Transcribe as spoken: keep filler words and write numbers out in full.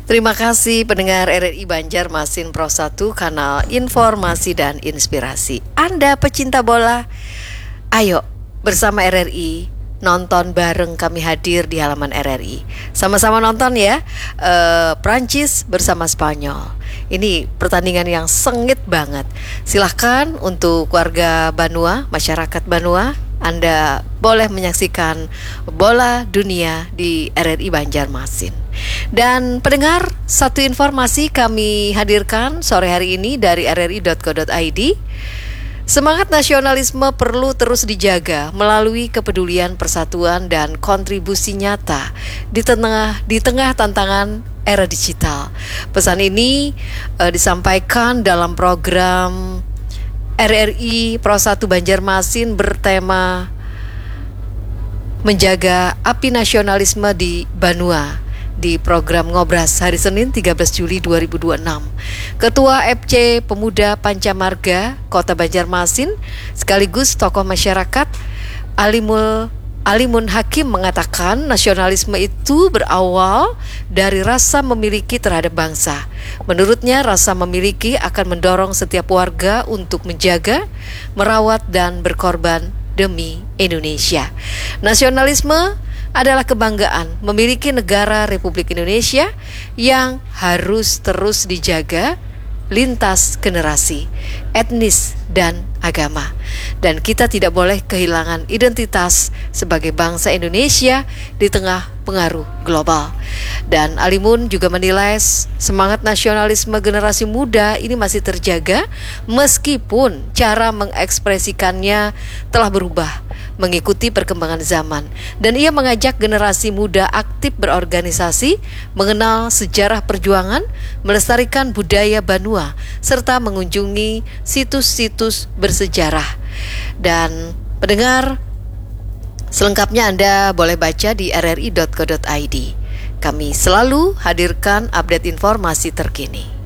Terima kasih pendengar R R I Banjarmasin Pro satu, kanal informasi dan inspirasi. Anda pecinta bola, ayo bersama R R I nonton bareng, kami hadir di halaman R R I. Sama-sama nonton ya, uh, Prancis bersama Spanyol. Ini pertandingan yang sengit banget. Silahkan untuk warga Banua, masyarakat Banua, Anda boleh menyaksikan bola dunia di R R I Banjarmasin. Dan pendengar, satu informasi kami hadirkan sore hari ini dari r r i dot co dot i d. Semangat nasionalisme perlu terus dijaga melalui kepedulian, persatuan, dan kontribusi nyata di tengah di tengah tantangan era digital. Pesan ini uh, disampaikan dalam program R R I Pro satu Banjarmasin bertema menjaga api nasionalisme di Banua di program Ngobras hari Senin tiga belas Juli dua ribu dua puluh enam. Ketua F C Pemuda Pancamarga Kota Banjarmasin sekaligus tokoh masyarakat Alimul Alimun Hakim mengatakan nasionalisme itu berawal dari rasa memiliki terhadap bangsa. Menurutnya, rasa memiliki akan mendorong setiap warga untuk menjaga, merawat, dan berkorban demi Indonesia. Nasionalisme adalah kebanggaan memiliki negara Republik Indonesia yang harus terus dijaga lintas generasi, etnis, dan agama. Dan kita tidak boleh kehilangan identitas sebagai bangsa Indonesia di tengah pengaruh global. Dan Alimun juga menilai semangat nasionalisme generasi muda ini masih terjaga meskipun cara mengekspresikannya telah berubah mengikuti perkembangan zaman. Dan ia mengajak generasi muda aktif berorganisasi, mengenal sejarah perjuangan, melestarikan budaya Banua, serta mengunjungi situs-situs bersejarah. Dan pendengar, selengkapnya Anda boleh baca di r r i dot co dot i d. Kami selalu hadirkan update informasi terkini.